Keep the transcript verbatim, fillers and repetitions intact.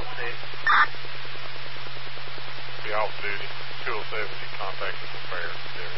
oh six. Be off duty. two oh seven, you contact the repair.